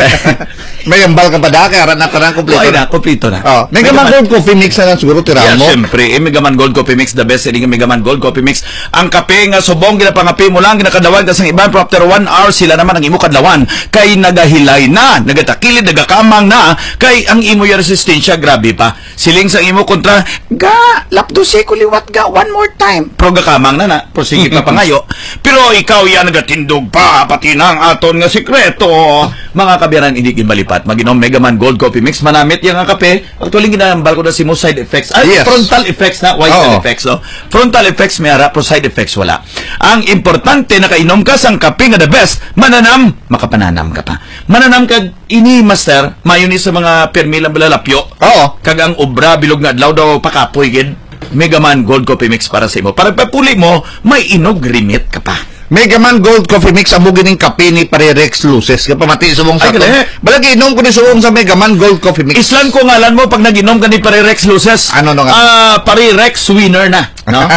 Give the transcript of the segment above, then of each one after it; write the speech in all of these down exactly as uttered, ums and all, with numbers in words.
May ambal ka pa da, kaya rin natarang kompleto na. Kompleto na. Oh, Mega Man Gold Coffee Mix na lang siguro tirahan mo. Yeah, siyempre. Eh, Mega Man Gold Coffee Mix, the best selling Mega Man Gold Coffee Mix. Ang kape nga subong, ginapangapi mo lang, ginakadawan kasang iban, pero after one hour, sila naman ang imo kadlawan. Kay nagahilay na, nagatakilid, nagakamang na, kay ang imo yung resistensya, grabe pa. Siling sa imo kontra, ga, lapdose ko liwat ga, one more time. Pero gakamang na na, prosige pa pangayo. Pero ikaw yan nagatindog pa, pati na ang aton nga sikreto. Mga kabiyanan, hindi kinbalipat. Maginom Mega Man Gold Coffee Mix, manamit yung nga kape. Actually, ginambal ko na si mo side effects. Ay, yes. Frontal effects na, why side effects, no? Frontal effects may harap, pero side effects wala. Ang importante na kainom ka sang kape nga the best, mananam, makapananam ka pa. Mananam ka, ini, master, mayroon sa mga permilang balalapyo. Oo. Kag ang obra, bilog nga adlaw daw, pakapoy, gid. Mega Man Gold Coffee Mix para sa imo. Para papuli mo, may inog rimit ka pa. Mega Man Gold Coffee Mix amo gining kape ni pare Rex Luces. Kaya pamati subong sa to. Balagi inom ko ni subong sa Mega Man Gold Coffee Mix. Islan ko ngalan mo pag nag-inom ka ni pare Rex Luces. Ano no nga? Ah, uh, pare Rex winner na, no?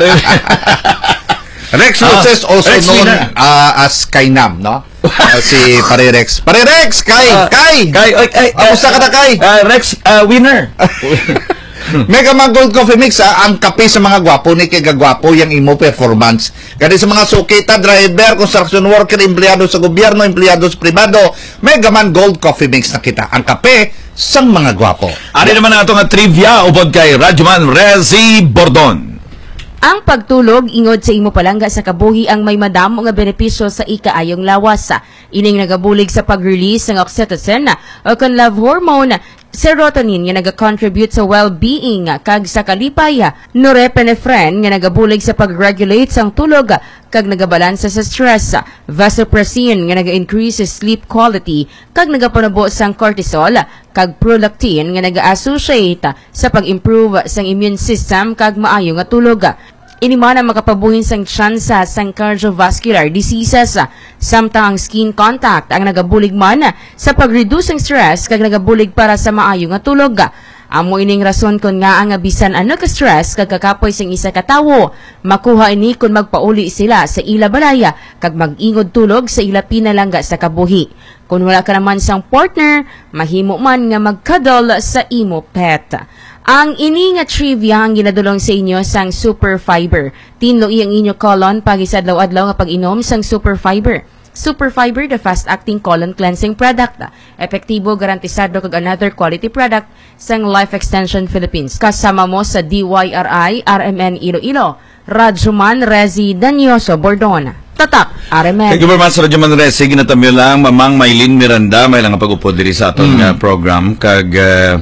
Rex Luces ah, also Rex known uh, as Kainam, no? Uh, si pare Rex. Pare Rex, Kai, uh, Kai. Kai, oy, ay, kamusta ka na, Kai? Uh, Rex uh, winner. Mega Man Gold Coffee Mix, ha? Ang kape sa mga gwapo ni kay gagwapo yung imo performance. Kaya sa mga sukita, driver, construction worker, empleyado sa gobyerno, empleyado sa privado, Mega Man Gold Coffee Mix na kita. Ang kape sang mga gwapo. Ari naman na ito nga trivia upod kay Radyoman Rezi Bordon. Ang pagtulog ingod sa imo palangga sa kabuhi ang may madamo nga benepisyo sa ikaayong lawas. Ining nagabulig sa pag-release ng oxytocin o kon love hormone, serotonin nga nagakontribute sa well-being kag sa kalipay, norepinephrine nga nagabulig sa pag-regulate sang tulog kag nagabalansa sa stress, vasopressin nga naga-increase sa sleep quality kag nagapanabo sang cortisol kag prolactin nga naga-associate sa pag-improve sang immune system kag maayo nga tulog. Inimana makapabuhin sang tsansa sang cardiovascular diseases, samtang ang skin contact ang nagabulig man sa pag-reduce ng stress kag nagabulig para sa maayo nga tulog. Amo ining rason kun nga ang bisan ano ka stress kag kakapoy sang isa ka tawo, makuha ini kun magpauli sila sa ila balaya kag mag-ingod tulog sa ila pinalangga sa kabuhi. Kung wala ka naman sang partner, mahimo man nga mag-cuddle sa imo pet. Ang ini nga trivia ang ginadulong sa inyo sang Super Fiber. Tinlo iyang inyo colon pagisadlaw-adlaw nga pag-inom sang Super Fiber. Super Fiber, the fast-acting colon cleansing product. Epektibo, garantisado kag another quality product sang Life Extension Philippines. Kasama mo sa D Y R I, R M N Iloilo, Radyoman Rezi Danyoso Bordon. Tatak, R M N. Thank you very much, Radyoman Rezi. Ginatami lang, Mamang Maylin Miranda, may lang pag-upod diri sa aton mm. program. Kag... Uh,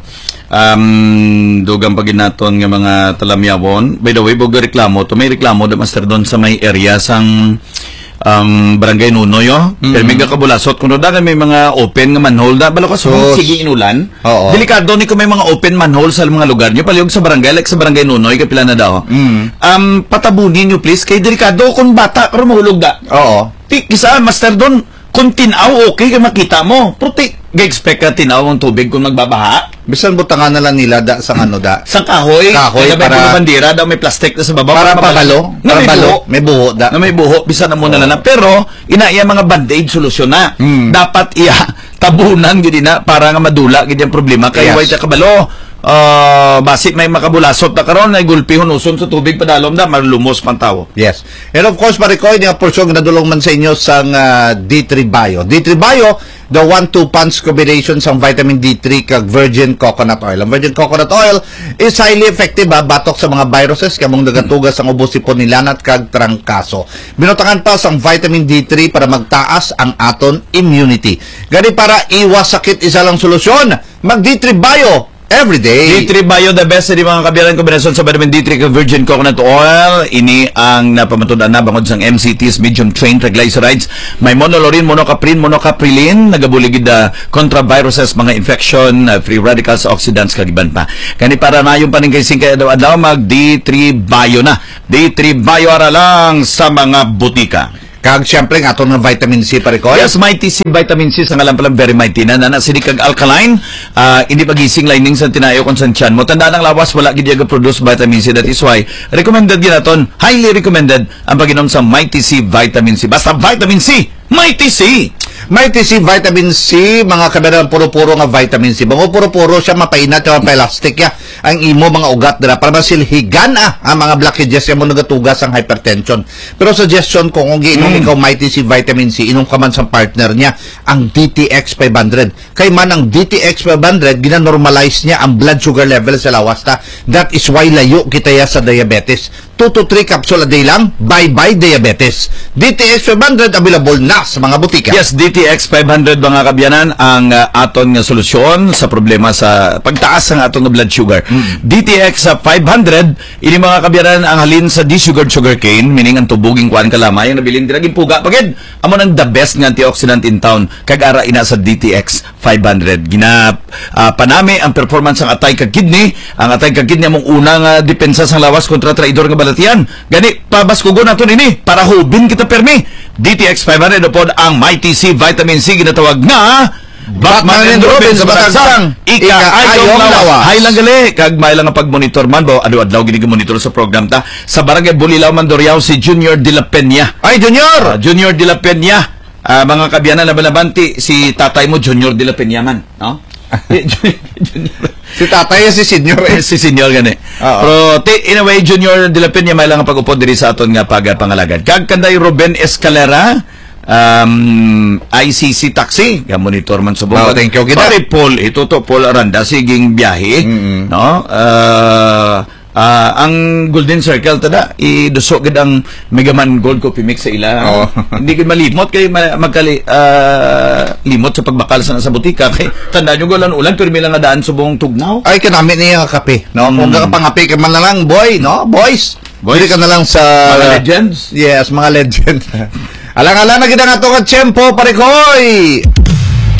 Um, dugang pagin naton nga mga talamyawon. By the way, bug reklamo to, may reklamo da master doon sa may area sang um, Barangay Nunoy, oh. Mm-hmm. Pero may kabulasot kung dagan may mga open nga manhole da bala ko so, so sige inulan. Oo. Delikado ni ko may mga open manhole sa mga lugar niyo palihog sa barangay like sa Barangay Nunoy kay pila na daw. Mm. Um patabunin niyo please kay delikado kung bata pero mahulog da. Oo. Ti isa master doon kung tinaw okay kay makita mo. Puti ga-expect ka tinaw ang tubig kung magbabaha. Bisan butangan na lang nila da sa ano da. Sa kahoy. Kahoy para may bandira daw may plastic na sa baba. Para pabalo. Para balo. May buho da. Na may buho. Bisan na muna oh. lang. Pero, ina iya mga band-aid solusyon na. Mm. Dapat iya tabunan gini na para nga madula gini ang problema. Kaya yes. Way kabalo. Uh, basit may makabulasot na karon na gulpihon uson sa tubig padalom da malumos pang tao. Yes. And of course, Maricoy, yung porsyon na dulong man sa inyo sang uh, D three Bio. D three Bio, the one two punch combination sang vitamin D three kag virgin coconut oil. Ang virgin coconut oil is highly effective ha, batok sa mga viruses kamong nagatugas ang ubos sipon nilanat kag trangkaso. Binutangan pa sang vitamin D three para magtaas ang aton immunity. Gani para iwas sakit isa lang solusyon. Mag D three Bio every day. D three Bio, the best sa di mga kabiyaran kombinasyon sa vitamin D three kag virgin coconut oil. Ini ang napamatudan na bangod sang M C Ts, medium chain triglycerides. May monolaurin, monocaprin, monocaprilin, nagabuligid na contra viruses, mga infection, uh, free radicals, oxidants, kagiban pa. Kani para na yung paningkaising kaya daw adlaw mag D three Bio na. D three Bio ara lang sa mga butika. Kag syempre nga ato ng vitamin C pare ko. Yes, mighty C, vitamin C, sa ngalan palang very mighty na, na sinig kag alkaline, uh, hindi pagising lining sa tinayo kung sa tiyan mo. Tandaan ang lawas, wala gid yaga produce vitamin C. That is why, recommended gina ton, highly recommended ang pag-inom sa mighty C, vitamin C. Basta vitamin C, mighty C! Mighty C, vitamin C, mga kabayan, puro-puro nga vitamin C. Mga puro-puro siya, mapainat, yung plastic ya. Ang imo, mga ugat dira, para masilhigan ah, ang mga blockages yung mo nagatugas ang hypertension. Pero suggestion ko, kung giinom mm. ikaw Mighty C, vitamin C, inom ka man sa partner niya, ang D T X five hundred. Kay man ang D T X five hundred, gina-normalize niya ang blood sugar level sa lawas ta. That is why layo kita ya sa diabetes. two to three capsule a day lang, bye-bye diabetes. D T X five hundred available na sa mga butika. Yes, D T X five hundred mga kabyanan ang uh, aton nga solusyon sa problema sa pagtaas ng aton nga blood sugar. Mm. D T X uh, five hundred, ini mga kabyanan ang halin sa desugared sugarcane, meaning ang tubuging kuan kalamay, ang nabilin diraging puga pagid. Amo nang the best nga antioxidant in town, kag ara ina sa D T X five hundred. Gina uh, panami ang performance ng atay kag kidney, ang atay kag kidney among unang uh, depensa sa lawas kontra traidor nga balatian. Gani pabaskugon nato nini para hubin kita permi. D T X five hundred upod ang Mighty C, vitamin C ginatawag na Batman and Robin sa Batagsang ika-ayong lawas. Hay lang gali, kag may lang ang pag-monitor man, bo, adu-adlaw gini monitor sa program ta. Sa Barangay Bulilaw, Mandurriao, si Junior De La Peña. Ay, Junior! Uh, Junior De La Peña. Uh, mga kabyanan na balabanti, si tatay mo, Junior De La Peña man. No? Si tatay si senior eh. Si senior gani. Pero t- in a way, Junior De La Peña may lang ang pag-upod diri sa aton nga pag-pangalagad. Kag kanday Ruben Escalera, um, I C C taxi, ga monitor man sa buong. Oh, thank you. Pare Paul, ito to Paul Aranda, siging biyahe. Mm-hmm. No? Uh, uh, ang Golden Circle, tada, idusok gid ang Megaman Gold Coffee Mix sa ila. Oh. Hindi gid malimot, kay magkali, uh, limot sa pagbakal sa nasa butika. Kay, tandaan nyo gulan ulan, pero may lang nga daan subong tugnaw. Ay, kanami niya kape. No? Mm. Kung kapangapi ka man na lang, boy, no? Boys. Boys. Ka na lang sa... Mga legends? Yes, mga legends. Alang-alang na kita nga ito ka tiyempo, pare koy!